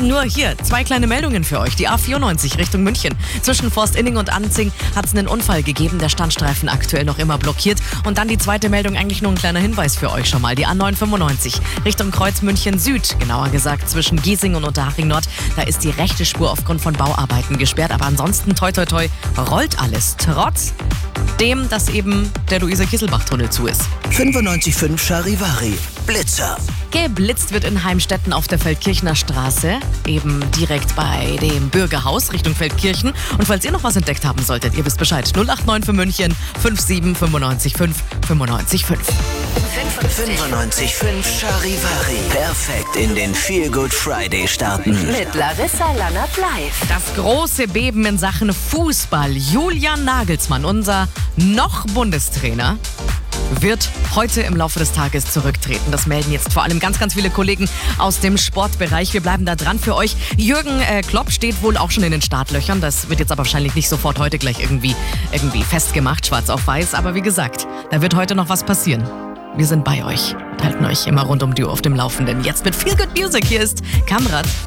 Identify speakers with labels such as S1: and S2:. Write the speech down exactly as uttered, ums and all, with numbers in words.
S1: Nur hier, zwei kleine Meldungen für euch. Die A vierundneunzig Richtung München. Zwischen Forstinning und Anzing hat es einen Unfall gegeben. Der Standstreifen aktuell noch immer blockiert. Und dann die zweite Meldung, eigentlich nur ein kleiner Hinweis für euch schon mal. Die A neunhundertfünfundneunzig Richtung Kreuz München Süd. Genauer gesagt zwischen Giesing und Unterhaching Nord. Da ist die rechte Spur aufgrund von Bauarbeiten gesperrt. Aber ansonsten, toi toi toi, rollt alles. Trotz dem, dass eben der Luise-Kisselbach-Tunnel zu ist.
S2: fünfundneunzig Komma fünf Charivari. Blitzer.
S1: Geblitzt wird in Heimstetten auf der Feldkirchner Straße, eben direkt bei dem Bürgerhaus Richtung Feldkirchen. Und falls ihr noch was entdeckt haben solltet, ihr wisst Bescheid. null acht neun für München fünf sieben fünf neun fünf fünf neun fünf.
S2: fünfundneunzig Komma fünf Charivari. Perfekt in den Feel Good Friday starten.
S3: Mit Larissa Lannert live.
S1: Das große Beben in Sachen Fußball. Julian Nagelsmann, unser noch Bundestrainer, wird heute im Laufe des Tages zurücktreten. Das melden jetzt vor allem ganz, ganz viele Kollegen aus dem Sportbereich. Wir bleiben da dran für euch. Jürgen äh, Klopp steht wohl auch schon in den Startlöchern. Das wird jetzt aber wahrscheinlich nicht sofort heute gleich irgendwie, irgendwie festgemacht, schwarz auf weiß. Aber wie gesagt, da wird heute noch was passieren. Wir sind bei euch und halten euch immer rund um die Uhr auf dem Laufenden. Jetzt mit Feel Good Music. Hier ist Kamrat.